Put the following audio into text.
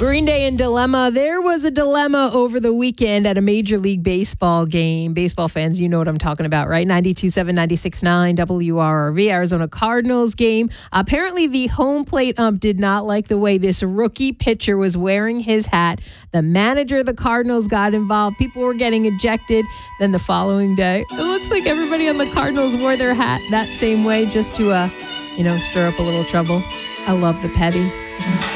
Green Day and Dilemma. There was a dilemma over the weekend at a Major League Baseball game. Baseball fans, you know what I'm talking about, right? 92.7, 96.9 WRRV, Arizona Cardinals game. Apparently, the home plate ump did not like the way this rookie pitcher was wearing his hat. The manager of the Cardinals got involved. People were getting ejected. Then the following day, it looks like everybody on the Cardinals wore their hat that same way just to, stir up a little trouble. I love the petty.